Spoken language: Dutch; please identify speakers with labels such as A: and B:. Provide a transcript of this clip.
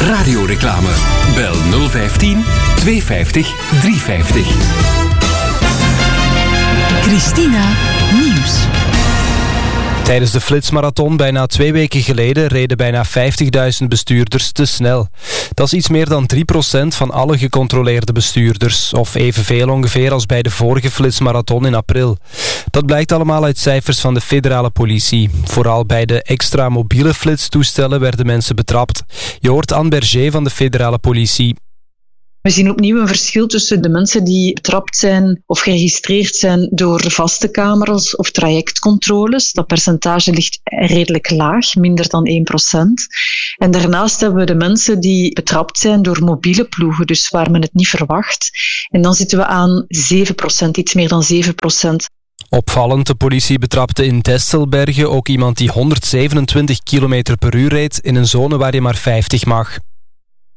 A: Radioreclame. Bel 015 250 350.
B: Christina Nieuws.
C: Tijdens de Flitsmarathon bijna 2 weken geleden reden bijna 50.000 bestuurders te snel. Dat is iets meer dan 3% van alle gecontroleerde bestuurders, of evenveel ongeveer als bij de vorige Flitsmarathon in april. Dat blijkt allemaal uit cijfers van de federale politie. Vooral bij de extra mobiele flitstoestellen werden mensen betrapt. Je hoort Anne Berger van de federale politie.
D: We zien opnieuw een verschil tussen de mensen die betrapt zijn of geregistreerd zijn door vaste camera's of trajectcontroles. Dat percentage ligt redelijk laag, minder dan 1%. En daarnaast hebben we de mensen die betrapt zijn door mobiele ploegen, dus waar men het niet verwacht. En dan zitten we aan 7%, iets meer dan 7%.
C: Opvallend, de politie betrapte in Destelbergen ook iemand die 127 km per uur reed in een zone waar je maar 50 mag.